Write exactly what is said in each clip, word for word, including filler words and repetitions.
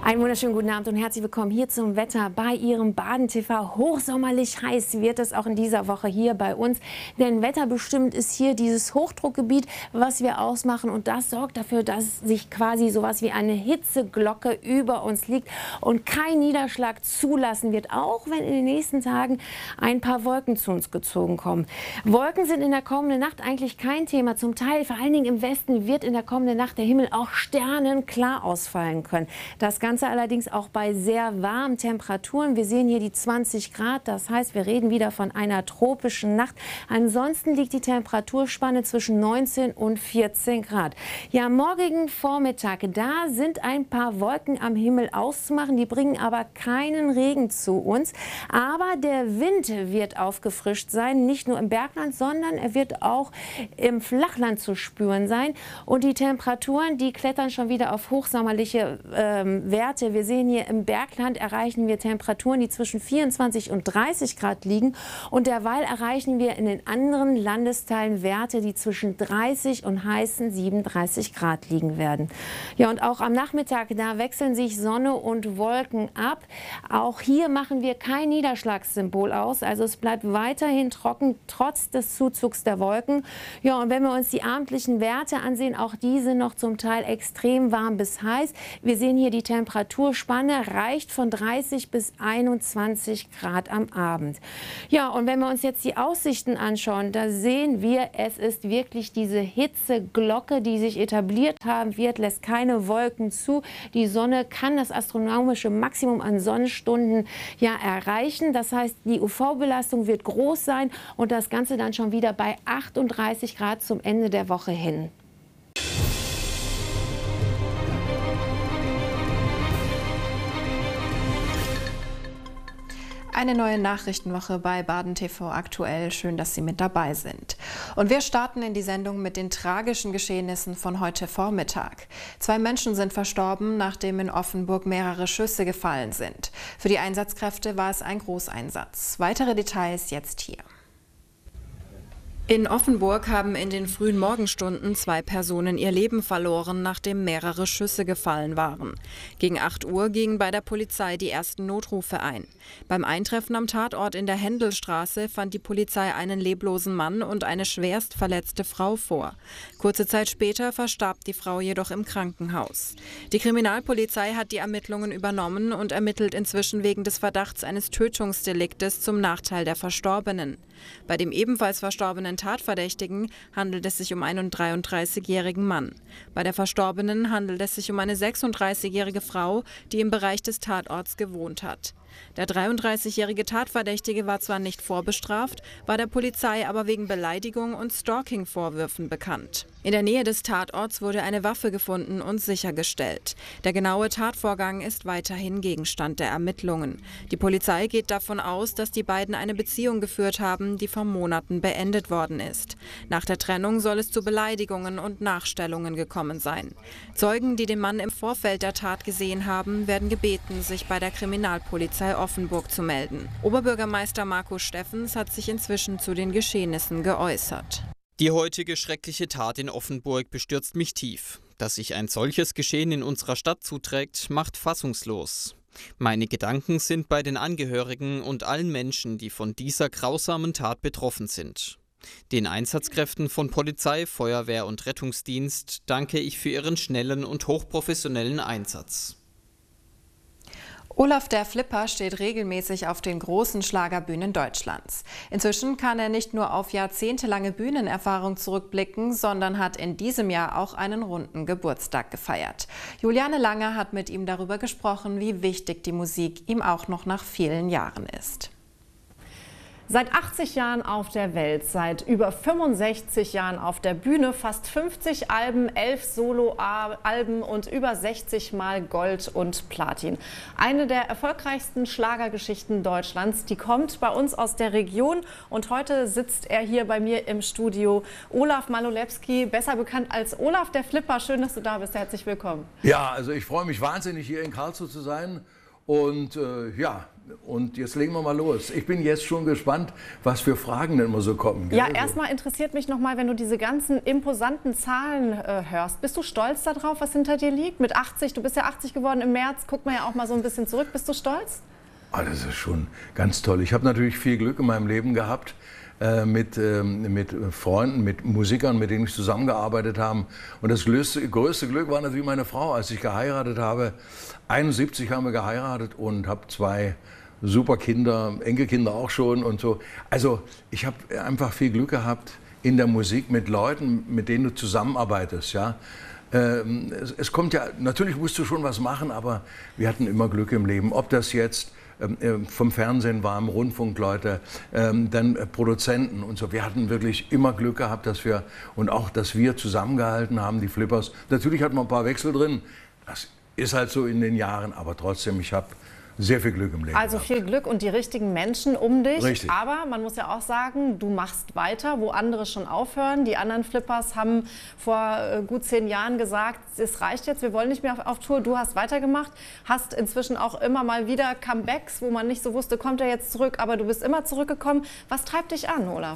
Einen wunderschönen guten Abend und herzlich willkommen hier zum Wetter bei Ihrem Baden-T V. Hochsommerlich heiß wird es auch in dieser Woche hier bei uns, denn wetterbestimmt ist hier dieses Hochdruckgebiet, was wir ausmachen, und das sorgt dafür, dass sich quasi sowas wie eine Hitzeglocke über uns liegt und kein Niederschlag zulassen wird, auch wenn in den nächsten Tagen ein paar Wolken zu uns gezogen kommen. Wolken sind in der kommenden Nacht eigentlich kein Thema. Zum Teil, vor allen Dingen im Westen, wird in der kommenden Nacht der Himmel auch sternenklar ausfallen können. Das Ganze allerdings auch bei sehr warmen Temperaturen. Wir sehen hier die zwanzig Grad, das heißt, wir reden wieder von einer tropischen Nacht. Ansonsten liegt die Temperaturspanne zwischen neunzehn und vierzehn Grad. Ja, am morgigen Vormittag, da sind ein paar Wolken am Himmel auszumachen, die bringen aber keinen Regen zu uns. Aber der Wind wird aufgefrischt sein, nicht nur im Bergland, sondern er wird auch im Flachland zu spüren sein. Und die Temperaturen, die klettern schon wieder auf hochsommerliche ähm, Werte. Wir sehen hier im Bergland erreichen wir Temperaturen, die zwischen vierundzwanzig und dreißig Grad liegen. Und derweil erreichen wir in den anderen Landesteilen Werte, die zwischen dreißig und heißen siebenunddreißig Grad liegen werden. Ja, und auch am Nachmittag, da wechseln sich Sonne und Wolken ab. Auch hier machen wir kein Niederschlagssymbol aus. Also es bleibt weiterhin trocken, trotz des Zuzugs der Wolken. Ja, und wenn wir uns die abendlichen Werte ansehen, auch die sind noch zum Teil extrem warm bis heiß. Wir sehen hier die Temperaturspanne reicht von dreißig bis einundzwanzig Grad am Abend. Ja, und wenn wir uns jetzt die Aussichten anschauen, da sehen wir, es ist wirklich diese Hitzeglocke, die sich etabliert haben wird, lässt keine Wolken zu. Die Sonne kann das astronomische Maximum an Sonnenstunden ja erreichen. Das heißt, die U V-Belastung wird groß sein und das Ganze dann schon wieder bei achtunddreißig Grad zum Ende der Woche hin. Eine neue Nachrichtenwoche bei Baden-T V aktuell. Schön, dass Sie mit dabei sind. Und wir starten in die Sendung mit den tragischen Geschehnissen von heute Vormittag. Zwei Menschen sind verstorben, nachdem in Offenburg mehrere Schüsse gefallen sind. Für die Einsatzkräfte war es ein Großeinsatz. Weitere Details jetzt hier. In Offenburg haben in den frühen Morgenstunden zwei Personen ihr Leben verloren, nachdem mehrere Schüsse gefallen waren. Gegen acht Uhr gingen bei der Polizei die ersten Notrufe ein. Beim Eintreffen am Tatort in der Händelstraße fand die Polizei einen leblosen Mann und eine schwerst verletzte Frau vor. Kurze Zeit später verstarb die Frau jedoch im Krankenhaus. Die Kriminalpolizei hat die Ermittlungen übernommen und ermittelt inzwischen wegen des Verdachts eines Tötungsdeliktes zum Nachteil der Verstorbenen. Bei dem ebenfalls verstorbenen Tatverdächtigen handelt es sich um einen dreiunddreißigjährigen Mann. Bei der Verstorbenen handelt es sich um eine sechsunddreißigjährige Frau, die im Bereich des Tatorts gewohnt hat. Der dreiunddreißigjährige Tatverdächtige war zwar nicht vorbestraft, war der Polizei aber wegen Beleidigung und Stalking-Vorwürfen bekannt. In der Nähe des Tatorts wurde eine Waffe gefunden und sichergestellt. Der genaue Tatvorgang ist weiterhin Gegenstand der Ermittlungen. Die Polizei geht davon aus, dass die beiden eine Beziehung geführt haben, die vor Monaten beendet worden ist. Nach der Trennung soll es zu Beleidigungen und Nachstellungen gekommen sein. Zeugen, die den Mann im Vorfeld der Tat gesehen haben, werden gebeten, sich bei der Kriminalpolizei Offenburg zu melden. Oberbürgermeister Markus Steffens hat sich inzwischen zu den Geschehnissen geäußert. Die heutige schreckliche Tat in Offenburg bestürzt mich tief. Dass sich ein solches Geschehen in unserer Stadt zuträgt, macht fassungslos. Meine Gedanken sind bei den Angehörigen und allen Menschen, die von dieser grausamen Tat betroffen sind. Den Einsatzkräften von Polizei, Feuerwehr und Rettungsdienst danke ich für ihren schnellen und hochprofessionellen Einsatz. Olaf der Flipper steht regelmäßig auf den großen Schlagerbühnen Deutschlands. Inzwischen kann er nicht nur auf jahrzehntelange Bühnenerfahrung zurückblicken, sondern hat in diesem Jahr auch einen runden Geburtstag gefeiert. Juliane Lange hat mit ihm darüber gesprochen, wie wichtig die Musik ihm auch noch nach vielen Jahren ist. Seit achtzig Jahren auf der Welt, seit über fünfundsechzig Jahren auf der Bühne, fast fünfzig Alben, elf Soloalben und über sechzig Mal Gold und Platin. Eine der erfolgreichsten Schlagergeschichten Deutschlands, die kommt bei uns aus der Region und heute sitzt er hier bei mir im Studio. Olaf Malolewski, besser bekannt als Olaf der Flipper. Schön, dass du da bist. Herzlich willkommen. Ja, also ich freue mich wahnsinnig, hier in Karlsruhe zu sein. Und äh, ja, und jetzt legen wir mal los. Ich bin jetzt schon gespannt, was für Fragen denn immer so kommen. Ja, also erstmal interessiert mich nochmal, wenn du diese ganzen imposanten Zahlen äh, hörst. Bist du stolz darauf, was hinter dir liegt? Mit achtzig, du bist ja achtzig geworden im März, guck mal ja auch mal so ein bisschen zurück. Bist du stolz? Ah, das ist schon ganz toll. Ich habe natürlich viel Glück in meinem Leben gehabt. Mit, mit Freunden, mit Musikern, mit denen ich zusammengearbeitet habe. Und das größte, größte Glück war natürlich meine Frau, als ich geheiratet habe. einundsiebzig haben wir geheiratet und habe zwei super Kinder, Enkelkinder auch schon und so. Also ich habe einfach viel Glück gehabt in der Musik mit Leuten, mit denen du zusammenarbeitest. Ja? Es, es kommt ja, natürlich musst du schon was machen, aber wir hatten immer Glück im Leben. Ob das jetzt vom Fernsehen war, im Rundfunk Leute, ähm, dann äh, Produzenten und so. Wir hatten wirklich immer Glück gehabt, dass wir und auch, dass wir zusammengehalten haben, die Flippers. Natürlich hatten wir ein paar Wechsel drin. Das ist halt so in den Jahren, aber trotzdem, ich habe sehr viel Glück im Leben. Also gehabt. viel Glück und die richtigen Menschen um dich. Richtig. Aber man muss ja auch sagen, du machst weiter, wo andere schon aufhören. Die anderen Flippers haben vor äh, gut zehn Jahren gesagt, es reicht jetzt, wir wollen nicht mehr auf, auf Tour. Du hast weitergemacht, hast inzwischen auch immer mal wieder Comebacks, wo man nicht so wusste, kommt er jetzt zurück, aber du bist immer zurückgekommen. Was treibt dich an, Olaf?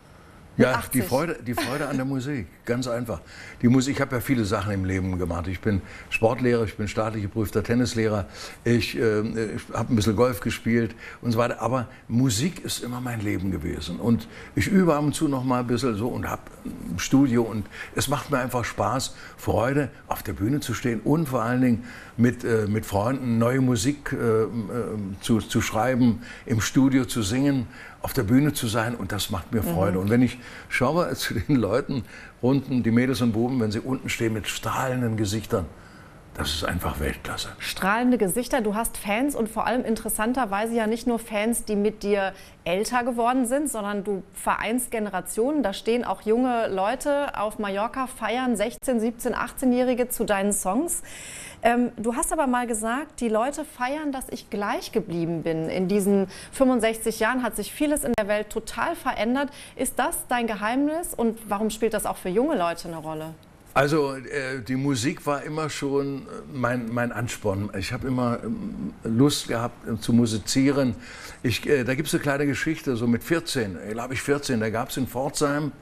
Ja, die Freude, die Freude an der Musik, ganz einfach. Die Musik, ich habe ja viele Sachen im Leben gemacht. Ich bin Sportlehrer, ich bin staatlich geprüfter Tennislehrer, ich, äh, ich habe ein bisschen Golf gespielt und so weiter. Aber Musik ist immer mein Leben gewesen. Und ich übe ab und zu noch mal ein bisschen so und habe ein Studio. Und es macht mir einfach Spaß, Freude, auf der Bühne zu stehen und vor allen Dingen mit, äh, mit Freunden neue Musik äh, äh, zu, zu schreiben, im Studio zu singen, auf der Bühne zu sein, und das macht mir Freude. Mhm. Und wenn ich schaue zu den Leuten unten, die Mädels und Buben, wenn sie unten stehen mit strahlenden Gesichtern, das ist einfach Weltklasse. Strahlende Gesichter, du hast Fans und vor allem interessanterweise ja nicht nur Fans, die mit dir älter geworden sind, sondern du vereinst Generationen. Da stehen auch junge Leute auf Mallorca, feiern sechzehn-, siebzehn-, achtzehnjährige zu deinen Songs. Ähm, du hast aber mal gesagt, die Leute feiern, dass ich gleich geblieben bin. In diesen fünfundsechzig Jahren hat sich vieles in der Welt total verändert. Ist das dein Geheimnis und warum spielt das auch für junge Leute eine Rolle? Also äh, die Musik war immer schon mein, mein Ansporn. Ich habe immer ähm, Lust gehabt äh, zu musizieren. Ich, äh, da gibt es eine kleine Geschichte, so mit vierzehn, da habe ich vierzehn, da gab es in Pforzheim,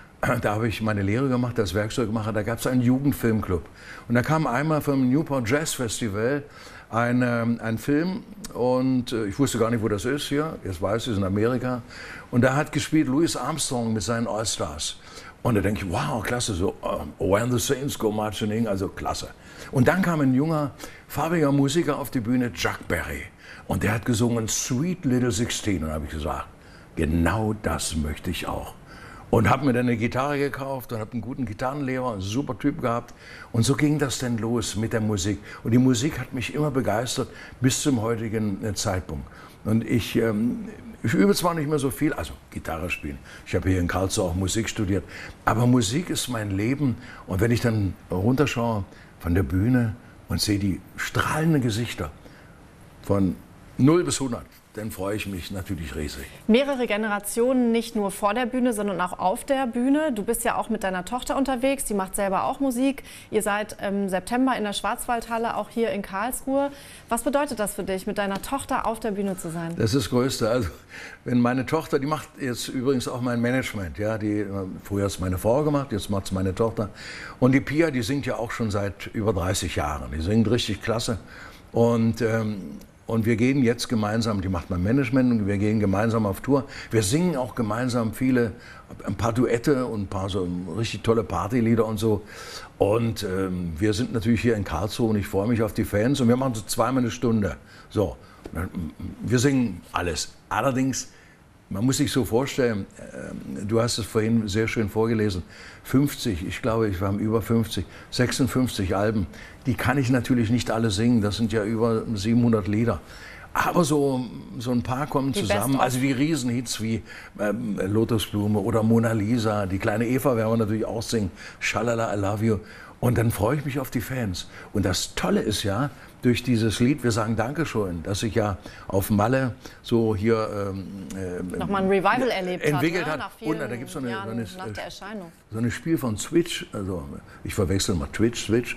da habe ich meine Lehre gemacht als Werkzeugmacher, da gab es einen Jugendfilmclub. Und da kam einmal vom Newport Jazz Festival ein, ähm, ein Film, und äh, ich wusste gar nicht, wo das ist hier, jetzt weiß ich, es ist in Amerika. Und da hat gespielt Louis Armstrong mit seinen All-Stars. Und da denke ich, wow, klasse, so uh, When the Saints Go Marching In, also klasse. Und dann kam ein junger, farbiger Musiker auf die Bühne, Chuck Berry. Und der hat gesungen Sweet Little Sixteen. Und da habe ich gesagt, genau das möchte ich auch. Und habe mir dann eine Gitarre gekauft und habe einen guten Gitarrenlehrer, einen super Typ gehabt. Und so ging das dann los mit der Musik. Und die Musik hat mich immer begeistert bis zum heutigen Zeitpunkt. Und ich, ähm, ich übe zwar nicht mehr so viel, also Gitarre spielen. Ich habe hier in Karlsruhe auch Musik studiert. Aber Musik ist mein Leben. Und wenn ich dann runterschaue von der Bühne und sehe die strahlenden Gesichter von null bis hundert, dann freue ich mich natürlich riesig. Mehrere Generationen, nicht nur vor der Bühne, sondern auch auf der Bühne. Du bist ja auch mit deiner Tochter unterwegs, die macht selber auch Musik. Ihr seid im September in der Schwarzwaldhalle, auch hier in Karlsruhe. Was bedeutet das für dich, mit deiner Tochter auf der Bühne zu sein? Das ist das Größte. Also, wenn meine Tochter, die macht jetzt übrigens auch mein Management. Ja, die, früher hat es meine Frau gemacht, jetzt macht es meine Tochter. Und die Pia, die singt ja auch schon seit über dreißig Jahren. Die singt richtig klasse. Und ähm, Und wir gehen jetzt gemeinsam, die macht mein Management, und wir gehen gemeinsam auf Tour. Wir singen auch gemeinsam viele, ein paar Duette und ein paar so richtig tolle Partylieder und so. Und ähm, wir sind natürlich hier in Karlsruhe und ich freue mich auf die Fans, und wir machen so zweimal eine Stunde. So, wir singen alles. Allerdings, man muss sich so vorstellen, äh, du hast es vorhin sehr schön vorgelesen, fünfzig, ich glaube, ich war über fünfzig, sechsundfünfzig Alben, die kann ich natürlich nicht alle singen, das sind ja über siebenhundert Lieder. Aber so, so ein paar kommen die zusammen, also die Riesenhits wie ähm, Lotusblume oder Mona Lisa, die kleine Eva werden wir natürlich auch singen, Schalala, I Love You. Und dann freue ich mich auf die Fans. Und das Tolle ist ja, durch dieses Lied, wir sagen Dankeschön, dass sich ja auf Malle so hier ähm, äh, nochmal ein Revival erlebt entwickelt hat. hat. Ne? Und da gibt es so, Jahren so, eine, nach der Erscheinung. so ein Spiel von Switch, also ich verwechsel mal Twitch, Switch.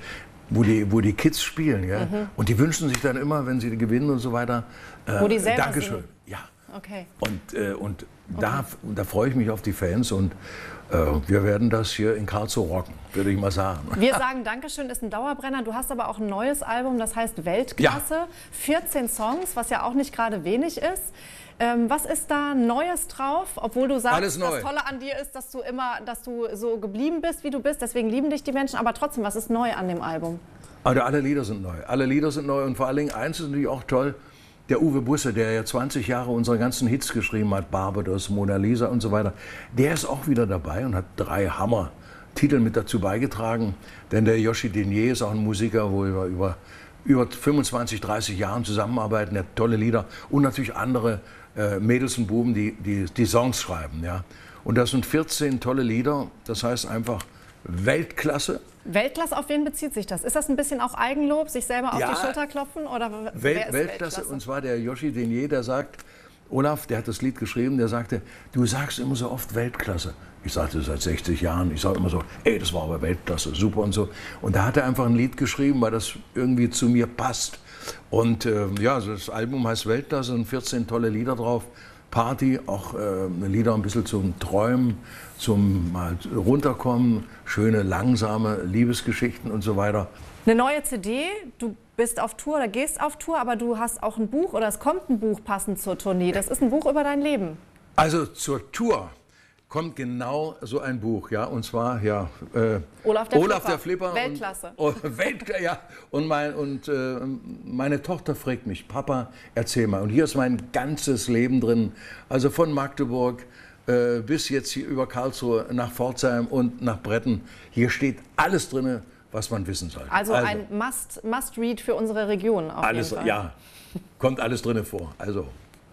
wo die, wo die Kids spielen. Ja? Mhm. Und die wünschen sich dann immer, wenn sie gewinnen und so weiter, äh, wo die selber Dankeschön. Singen. Ja. Okay. Und, äh, und okay. da, da freue ich mich auf die Fans und äh, wir werden das hier in Karlsruhe rocken, würde ich mal sagen. Wir sagen Dankeschön ist ein Dauerbrenner. Du hast aber auch ein neues Album, das heißt Weltklasse. Ja. vierzehn Songs, was ja auch nicht gerade wenig ist. Ähm, was ist da Neues drauf? Obwohl du sagst, das Tolle an dir ist, dass du immer, dass du so geblieben bist, wie du bist. Deswegen lieben dich die Menschen. Aber trotzdem, was ist neu an dem Album? Also alle Lieder sind neu. Alle Lieder sind neu. Und vor allen Dingen eins ist natürlich auch toll. Der Uwe Busse, der ja zwanzig Jahre unsere ganzen Hits geschrieben hat, Barbados, Mona Lisa und so weiter, der ist auch wieder dabei und hat drei Hammer-Titel mit dazu beigetragen. Denn der Yoshi Denier ist auch ein Musiker, wo wir über, über fünfundzwanzig, dreißig Jahren zusammenarbeiten. Der hat tolle Lieder und natürlich andere äh, Mädels und Buben, die, die die Songs schreiben. Ja. Und das sind vierzehn tolle Lieder, das heißt einfach Weltklasse. Weltklasse, auf wen bezieht sich das? Ist das ein bisschen auch Eigenlob, sich selber auf ja, die Schulter klopfen? Oder Wel wer ist Weltklasse, Weltklasse? Und zwar der Yoshi Denier, der sagt, Olaf, der hat das Lied geschrieben, der sagte, du sagst immer so oft Weltklasse. Ich sagte seit sechzig Jahren, ich sage immer so, ey, das war aber Weltklasse, super und so. Und da hat er einfach ein Lied geschrieben, weil das irgendwie zu mir passt. Und äh, ja, das Album heißt Weltklasse und vierzehn tolle Lieder drauf. Party, auch äh, Lieder ein bisschen zum Träumen, zum mal runterkommen, schöne, langsame Liebesgeschichten und so weiter. Eine neue C D, du bist auf Tour oder gehst auf Tour, aber du hast auch ein Buch oder es kommt ein Buch passend zur Tournee. Das ist ein Buch über dein Leben. Also zur Tour kommt genau so ein Buch, ja, und zwar ja äh, Olaf der Olaf Flipper. Der Flipper Weltklasse. Und, und, Welt, ja, und, mein, und äh, meine Tochter fragt mich, Papa, erzähl mal. Und hier ist mein ganzes Leben drin, also von Magdeburg äh, bis jetzt hier über Karlsruhe nach Pforzheim und nach Bretten. Hier steht alles drin, was man wissen sollte. Also, also ein Must, Must-Read für unsere Region auf alles, jeden Fall. Ja, kommt alles drin vor. Also.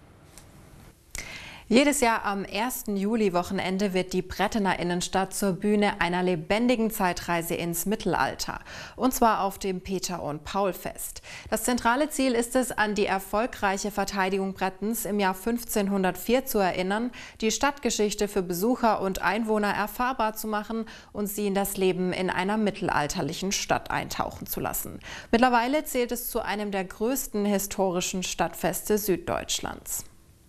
Jedes Jahr am ersten Juli-Wochenende wird die Brettener Innenstadt zur Bühne einer lebendigen Zeitreise ins Mittelalter. Und zwar auf dem Peter- und Paul-Fest. Das zentrale Ziel ist es, an die erfolgreiche Verteidigung Brettens im Jahr fünfzehnhundertvier zu erinnern, die Stadtgeschichte für Besucher und Einwohner erfahrbar zu machen und sie in das Leben in einer mittelalterlichen Stadt eintauchen zu lassen. Mittlerweile zählt es zu einem der größten historischen Stadtfeste Süddeutschlands.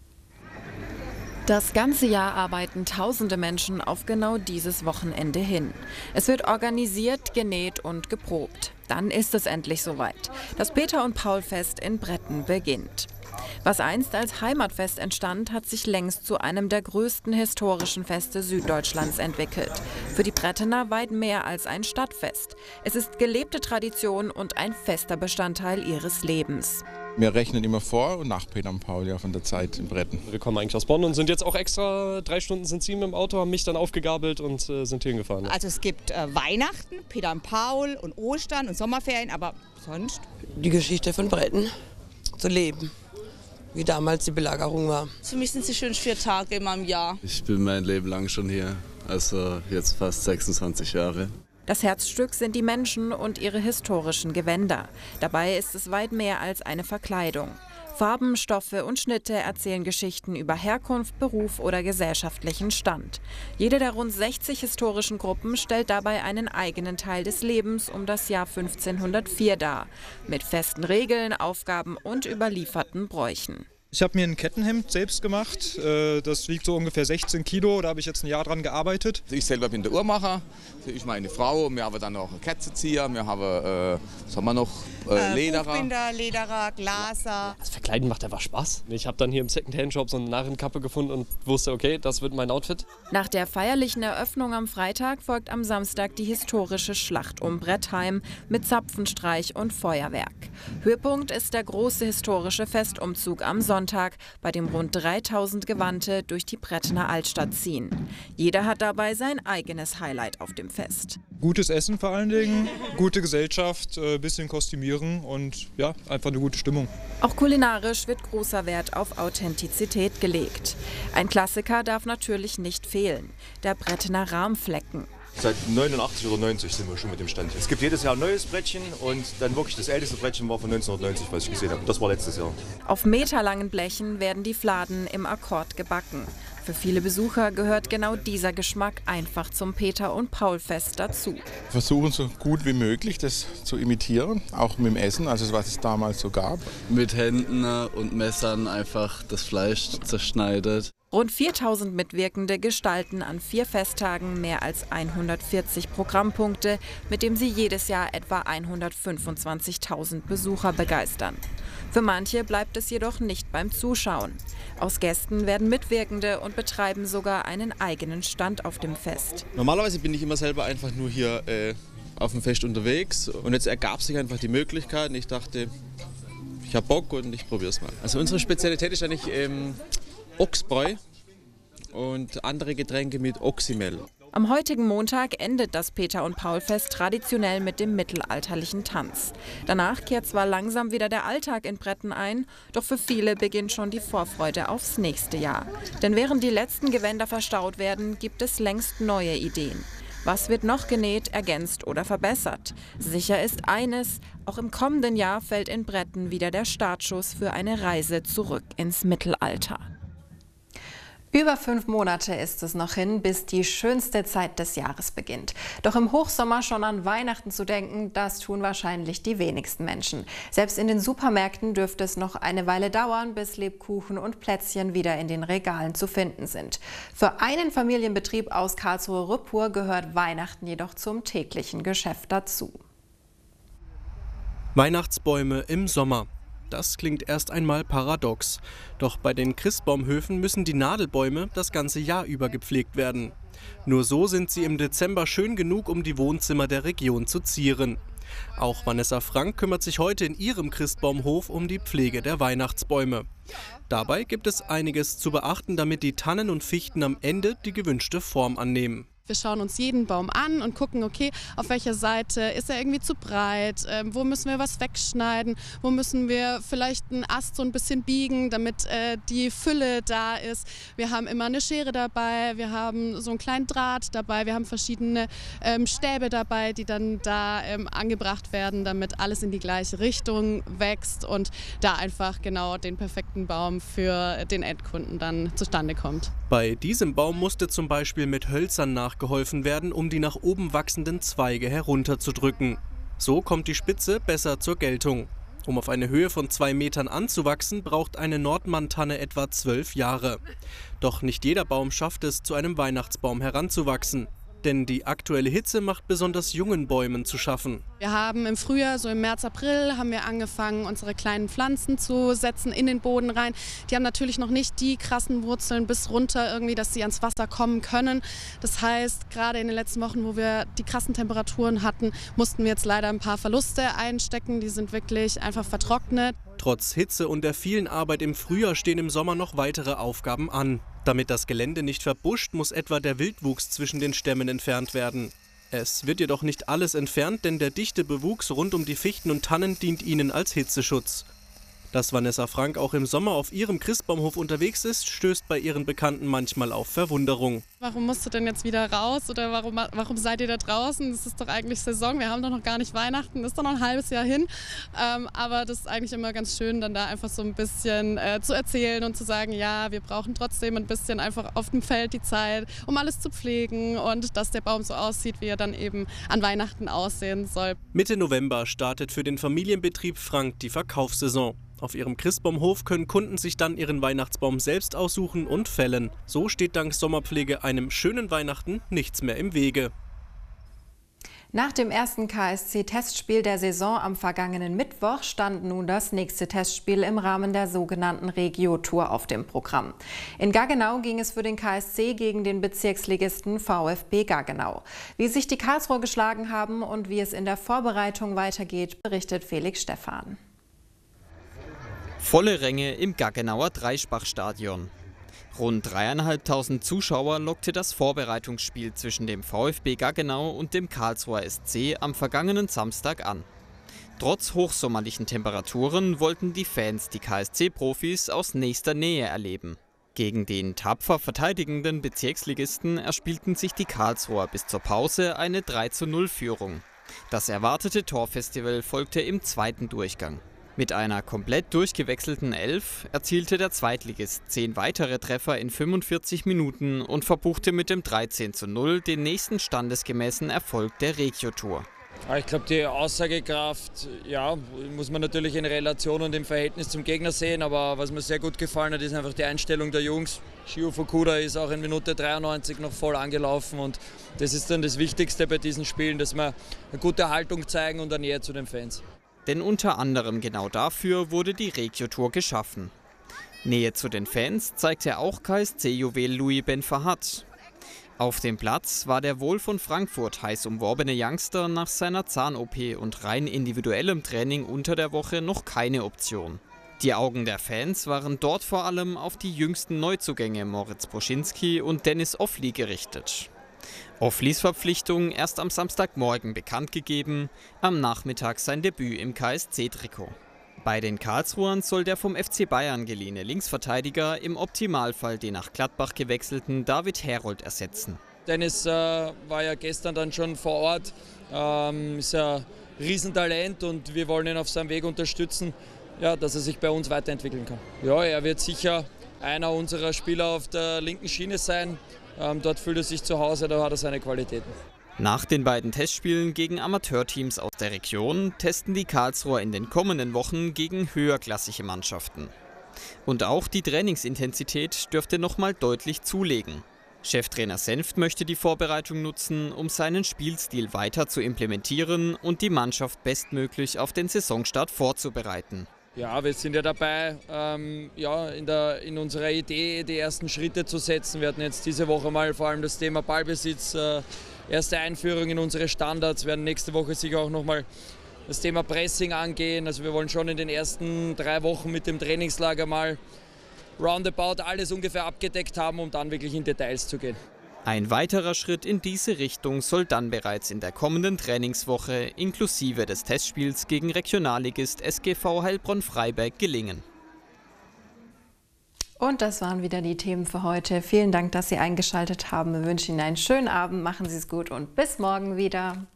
Das ganze Jahr arbeiten tausende Menschen auf genau dieses Wochenende hin. Es wird organisiert, genäht und geprobt. Dann ist es endlich soweit. Das Peter- und Paul-Fest in Bretten beginnt. Was einst als Heimatfest entstand, hat sich längst zu einem der größten historischen Feste Süddeutschlands entwickelt. Für die Brettener weit mehr als ein Stadtfest. Es ist gelebte Tradition und ein fester Bestandteil ihres Lebens. Wir rechnen immer vor und nach Peter und Paul, ja, von der Zeit in Bretten. Wir kommen eigentlich aus Bonn und sind jetzt auch extra drei Stunden sind sie mit dem Auto, haben mich dann aufgegabelt und äh, sind hierhin gefahren. Also es gibt äh, Weihnachten, Peter und Paul und Ostern und Sommerferien, aber sonst? Die Geschichte von Bretten zu leben, wie damals die Belagerung war. Für mich sind es die schönen vier Tage immer im Jahr. Ich bin mein Leben lang schon hier, also jetzt fast sechsundzwanzig Jahre. Das Herzstück sind die Menschen und ihre historischen Gewänder. Dabei ist es weit mehr als eine Verkleidung. Farben, Stoffe und Schnitte erzählen Geschichten über Herkunft, Beruf oder gesellschaftlichen Stand. Jede der rund sechzig historischen Gruppen stellt dabei einen eigenen Teil des Lebens um das Jahr fünfzehnhundertvier dar. Mit festen Regeln, Aufgaben und überlieferten Bräuchen. Ich habe mir ein Kettenhemd selbst gemacht. Das wiegt so ungefähr sechzehn Kilo. Da habe ich jetzt ein Jahr dran gearbeitet. Ich selber bin der Uhrmacher. Ich meine Frau. Wir haben dann noch einen Kettenzieher. Wir haben, äh, was haben wir noch? Äh, Lederer. Buchbinder, Lederer, Glaser. Das Verkleiden macht einfach Spaß. Ich habe dann hier im Secondhand-Shop so eine Narrenkappe gefunden und wusste, okay, das wird mein Outfit. Nach der feierlichen Eröffnung am Freitag folgt am Samstag die historische Schlacht um Brettheim mit Zapfenstreich und Feuerwerk. Höhepunkt ist der große historische Festumzug am Sonntag, bei dem rund dreitausend Gewandte durch die Brettener Altstadt ziehen. Jeder hat dabei sein eigenes Highlight auf dem Fest. Gutes Essen vor allen Dingen, gute Gesellschaft, ein bisschen kostümieren und ja, einfach eine gute Stimmung. Auch kulinarisch wird großer Wert auf Authentizität gelegt. Ein Klassiker darf natürlich nicht fehlen, der Brettener Rahmflecken. Seit neunundachtzig oder neunzig sind wir schon mit dem Stand. Es gibt jedes Jahr ein neues Brettchen und dann wirklich das älteste Brettchen war von neunzehnhundertneunzig, was ich gesehen habe. Das war letztes Jahr. Auf meterlangen Blechen werden die Fladen im Akkord gebacken. Für viele Besucher gehört genau dieser Geschmack einfach zum Peter- und Paul-Fest dazu. Versuchen so gut wie möglich das zu imitieren, auch mit dem Essen, also was es damals so gab. Mit Händen und Messern einfach das Fleisch zerschneidet. Rund viertausend Mitwirkende gestalten an vier Festtagen mehr als hundertvierzig Programmpunkte, mit dem sie jedes Jahr etwa hundertfünfundzwanzigtausend Besucher begeistern. Für manche bleibt es jedoch nicht beim Zuschauen. Aus Gästen werden Mitwirkende und betreiben sogar einen eigenen Stand auf dem Fest. Normalerweise bin ich immer selber einfach nur hier äh, auf dem Fest unterwegs und jetzt ergab sich einfach die Möglichkeit und ich dachte, ich habe Bock und ich probiere es mal. Also unsere Spezialität ist eigentlich ähm, Ochsbräu und andere Getränke mit Oxymel. Am heutigen Montag endet das Peter- und Paul-Fest traditionell mit dem mittelalterlichen Tanz. Danach kehrt zwar langsam wieder der Alltag in Bretten ein, doch für viele beginnt schon die Vorfreude aufs nächste Jahr. Denn während die letzten Gewänder verstaut werden, gibt es längst neue Ideen. Was wird noch genäht, ergänzt oder verbessert? Sicher ist eines, auch im kommenden Jahr fällt in Bretten wieder der Startschuss für eine Reise zurück ins Mittelalter. Über fünf Monate ist es noch hin, bis die schönste Zeit des Jahres beginnt. Doch im Hochsommer schon an Weihnachten zu denken, das tun wahrscheinlich die wenigsten Menschen. Selbst in den Supermärkten dürfte es noch eine Weile dauern, bis Lebkuchen und Plätzchen wieder in den Regalen zu finden sind. Für einen Familienbetrieb aus Karlsruhe-Rüppur gehört Weihnachten jedoch zum täglichen Geschäft dazu. Weihnachtsbäume im Sommer. Das klingt erst einmal paradox. Doch bei den Christbaumhöfen müssen die Nadelbäume das ganze Jahr über gepflegt werden. Nur so sind sie im Dezember schön genug, um die Wohnzimmer der Region zu zieren. Auch Vanessa Frank kümmert sich heute in ihrem Christbaumhof um die Pflege der Weihnachtsbäume. Dabei gibt es einiges zu beachten, damit die Tannen und Fichten am Ende die gewünschte Form annehmen. Wir schauen uns jeden Baum an und gucken, okay, auf welcher Seite ist er irgendwie zu breit, ähm, wo müssen wir was wegschneiden, wo müssen wir vielleicht einen Ast so ein bisschen biegen, damit äh, die Fülle da ist. Wir haben immer eine Schere dabei, wir haben so einen kleinen Draht dabei, wir haben verschiedene ähm, Stäbe dabei, die dann da ähm, angebracht werden, damit alles in die gleiche Richtung wächst und da einfach genau den perfekten Baum für den Endkunden dann zustande kommt. Bei diesem Baum musste zum Beispiel mit Hölzern nachgeholfen werden, um die nach oben wachsenden Zweige herunterzudrücken. So kommt die Spitze besser zur Geltung. Um auf eine Höhe von zwei Metern anzuwachsen, braucht eine Nordmann-Tanne etwa zwölf Jahre. Doch nicht jeder Baum schafft es, zu einem Weihnachtsbaum heranzuwachsen. Denn die aktuelle Hitze macht besonders jungen Bäumen zu schaffen. Wir haben im Frühjahr, so im März, April, haben wir angefangen, unsere kleinen Pflanzen zu setzen in den Boden rein. Die haben natürlich noch nicht die krassen Wurzeln bis runter irgendwie, dass sie ans Wasser kommen können. Das heißt, gerade in den letzten Wochen, wo wir die krassen Temperaturen hatten, mussten wir jetzt leider ein paar Verluste einstecken. Die sind wirklich einfach vertrocknet. Trotz Hitze und der vielen Arbeit im Frühjahr stehen im Sommer noch weitere Aufgaben an. Damit das Gelände nicht verbuscht, muss etwa der Wildwuchs zwischen den Stämmen entfernt werden. Es wird jedoch nicht alles entfernt, denn der dichte Bewuchs rund um die Fichten und Tannen dient ihnen als Hitzeschutz. Dass Vanessa Frank auch im Sommer auf ihrem Christbaumhof unterwegs ist, stößt bei ihren Bekannten manchmal auf Verwunderung. Warum musst du denn jetzt wieder raus oder warum, warum seid ihr da draußen? Das ist doch eigentlich Saison, wir haben doch noch gar nicht Weihnachten, das ist doch noch ein halbes Jahr hin. Ähm, aber das ist eigentlich immer ganz schön, dann da einfach so ein bisschen äh, zu erzählen und zu sagen, ja, wir brauchen trotzdem ein bisschen einfach auf dem Feld die Zeit, um alles zu pflegen und dass der Baum so aussieht, wie er dann eben an Weihnachten aussehen soll. Mitte November startet für den Familienbetrieb Frank die Verkaufssaison. Auf ihrem Christbaumhof können Kunden sich dann ihren Weihnachtsbaum selbst aussuchen und fällen. So steht dank Sommerpflege einem schönen Weihnachten nichts mehr im Wege. Nach dem ersten K S C-Testspiel der Saison am vergangenen Mittwoch stand nun das nächste Testspiel im Rahmen der sogenannten Regio-Tour auf dem Programm. In Gaggenau ging es für den K S C gegen den Bezirksligisten VfB Gaggenau. Wie sich die Karlsruher geschlagen haben und wie es in der Vorbereitung weitergeht, berichtet Felix Stephan. Volle Ränge im Gaggenauer Dreispach-Stadion. Rund dreieinhalbtausend Zuschauer lockte das Vorbereitungsspiel zwischen dem VfB Gaggenau und dem Karlsruher S C am vergangenen Samstag an. Trotz hochsommerlichen Temperaturen wollten die Fans die K S C-Profis aus nächster Nähe erleben. Gegen den tapfer verteidigenden Bezirksligisten erspielten sich die Karlsruher bis zur Pause eine drei zu null Führung. Das erwartete Torfestival folgte im zweiten Durchgang. Mit einer komplett durchgewechselten Elf erzielte der Zweitligist zehn weitere Treffer in fünfundvierzig Minuten und verbuchte mit dem dreizehn zu null den nächsten standesgemäßen Erfolg der Regio-Tour. Ich glaube, die Aussagekraft, ja, muss man natürlich in Relation und im Verhältnis zum Gegner sehen, aber was mir sehr gut gefallen hat, ist einfach die Einstellung der Jungs. Shio Fukuda ist auch in Minute dreiundneunzig noch voll angelaufen und das ist dann das Wichtigste bei diesen Spielen, dass wir eine gute Haltung zeigen und eine Nähe zu den Fans. Denn unter anderem genau dafür wurde die Regio-Tour geschaffen. Nähe zu den Fans zeigte auch K S C-Juwel Louis Ben Fahad. Auf dem Platz war der wohl von Frankfurt heiß umworbene Youngster nach seiner Zahn-O P und rein individuellem Training unter der Woche noch keine Option. Die Augen der Fans waren dort vor allem auf die jüngsten Neuzugänge Moritz Boschinski und Dennis Offli gerichtet. Offlis Verpflichtung erst am Samstagmorgen bekannt gegeben, am Nachmittag sein Debüt im K S C-Trikot. Bei den Karlsruhern soll der vom F C Bayern geliehene Linksverteidiger im Optimalfall den nach Gladbach gewechselten David Herold ersetzen. Dennis äh, war ja gestern dann schon vor Ort, ähm, ist ja ein Riesentalent und wir wollen ihn auf seinem Weg unterstützen, ja, dass er sich bei uns weiterentwickeln kann. Ja, er wird sicher einer unserer Spieler auf der linken Schiene sein. Ähm, dort fühlt er sich zu Hause, da hat er seine Qualitäten. Nach den beiden Testspielen gegen Amateurteams aus der Region testen die Karlsruher in den kommenden Wochen gegen höherklassige Mannschaften. Und auch die Trainingsintensität dürfte nochmal deutlich zulegen. Cheftrainer Senft möchte die Vorbereitung nutzen, um seinen Spielstil weiter zu implementieren und die Mannschaft bestmöglich auf den Saisonstart vorzubereiten. Ja, wir sind ja dabei, ähm, ja, in, der, in unserer Idee die ersten Schritte zu setzen. Wir hatten jetzt diese Woche mal vor allem das Thema Ballbesitz, äh, erste Einführung in unsere Standards. Wir werden nächste Woche sicher auch nochmal das Thema Pressing angehen. Also wir wollen schon in den ersten drei Wochen mit dem Trainingslager mal roundabout alles ungefähr abgedeckt haben, um dann wirklich in Details zu gehen. Ein weiterer Schritt in diese Richtung soll dann bereits in der kommenden Trainingswoche inklusive des Testspiels gegen Regionalligist S G V Heilbronn-Freiberg gelingen. Und das waren wieder die Themen für heute. Vielen Dank, dass Sie eingeschaltet haben. Wir wünschen Ihnen einen schönen Abend, machen Sie es gut und bis morgen wieder.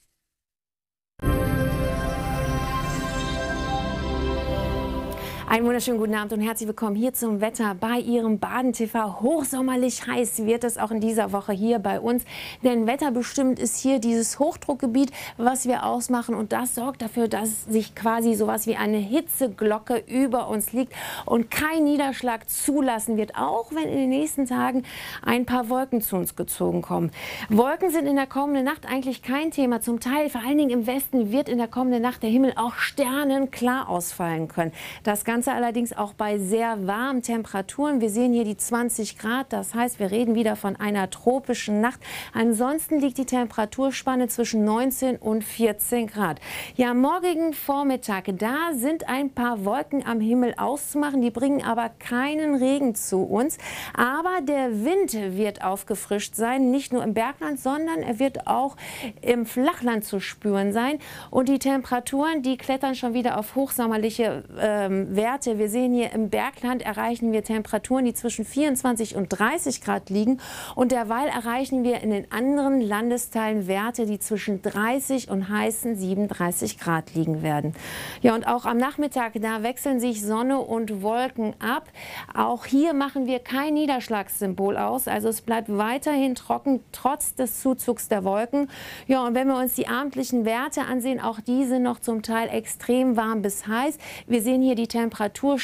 Einen wunderschönen guten Abend und herzlich willkommen hier zum Wetter bei Ihrem Baden-T V. Hochsommerlich heiß wird es auch in dieser Woche hier bei uns, denn wetterbestimmt ist hier dieses Hochdruckgebiet, was wir ausmachen, und das sorgt dafür, dass sich quasi sowas wie eine Hitzeglocke über uns liegt und kein Niederschlag zulassen wird, auch wenn in den nächsten Tagen ein paar Wolken zu uns gezogen kommen. Wolken sind in der kommenden Nacht eigentlich kein Thema. Zum Teil, vor allen Dingen im Westen, wird in der kommenden Nacht der Himmel auch sternenklar ausfallen können. Das Ganze allerdings auch bei sehr warmen Temperaturen. Wir sehen hier die zwanzig Grad, das heißt, wir reden wieder von einer tropischen Nacht. Ansonsten liegt die Temperaturspanne zwischen neunzehn und vierzehn Grad. Ja, am morgigen Vormittag, da sind ein paar Wolken am Himmel auszumachen, die bringen aber keinen Regen zu uns. Aber der Wind wird aufgefrischt sein, nicht nur im Bergland, sondern er wird auch im Flachland zu spüren sein. Und die Temperaturen, die klettern schon wieder auf hochsommerliche ähm, Werte. Wir sehen hier im Bergland erreichen wir Temperaturen, die zwischen vierundzwanzig und dreißig Grad liegen. Und derweil erreichen wir in den anderen Landesteilen Werte, die zwischen dreißig und heißen siebenunddreißig Grad liegen werden. Ja, und auch am Nachmittag, da wechseln sich Sonne und Wolken ab. Auch hier machen wir kein Niederschlagssymbol aus. Also es bleibt weiterhin trocken, trotz des Zuzugs der Wolken. Ja, und wenn wir uns die abendlichen Werte ansehen, auch diese noch zum Teil extrem warm bis heiß. Wir sehen hier die Temperaturspanne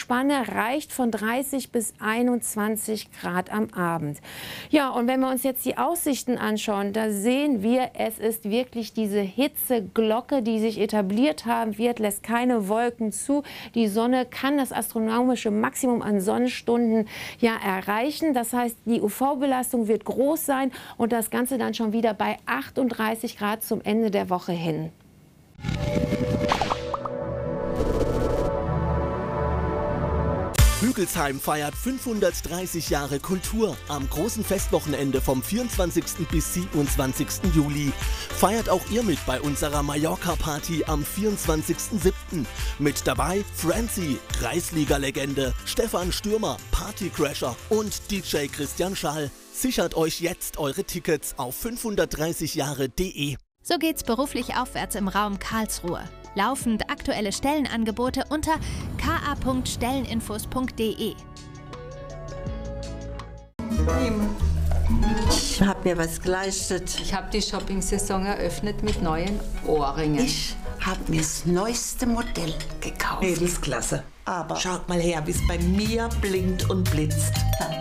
reicht von dreißig bis einundzwanzig Grad am Abend. Ja, und wenn wir uns jetzt die Aussichten anschauen, da sehen wir, es ist wirklich diese Hitzeglocke, die sich etabliert haben wird, lässt keine Wolken zu. Die Sonne kann das astronomische Maximum an Sonnenstunden ja erreichen. Das heißt, die U V-Belastung wird groß sein und das Ganze dann schon wieder bei achtunddreißig Grad zum Ende der Woche hin. Hügelsheim feiert fünfhundertdreißig Jahre Kultur am großen Festwochenende vom vierundzwanzigsten bis siebenundzwanzigsten Juli. Feiert auch ihr mit bei unserer Mallorca-Party am vierundzwanzigsten siebten Mit dabei Francie, Kreisliga-Legende, Stefan Stürmer, Partycrasher und D J Christian Schall. Sichert euch jetzt eure Tickets auf fünfhundertdreißig Jahre punkt de. So geht's beruflich aufwärts im Raum Karlsruhe. Laufend aktuelle Stellenangebote unter k a punkt stelleninfos punkt de. Ich habe mir was geleistet. Ich habe die Shopping-Saison eröffnet mit neuen Ohrringen. Ich habe mir das neueste Modell gekauft. Mädelsklasse. Aber schaut mal her, wie es bei mir blinkt und blitzt.